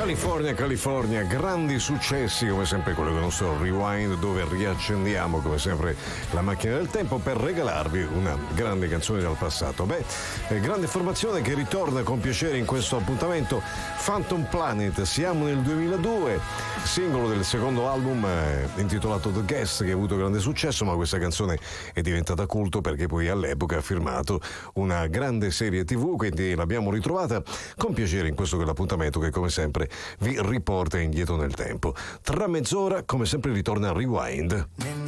California, California, grandi successi come sempre quello del nostro Rewind, dove riaccendiamo come sempre la macchina del tempo per regalarvi una grande canzone dal passato. Grande formazione che ritorna con piacere in questo appuntamento, Phantom Planet. Siamo nel 2002, singolo del secondo album intitolato The Guest, che ha avuto grande successo, ma questa canzone è diventata culto perché poi all'epoca ha firmato una grande serie TV, quindi l'abbiamo ritrovata con piacere in questo quell'appuntamento che come sempre vi riporta indietro nel tempo. Tra mezz'ora come sempre ritorna Rewind.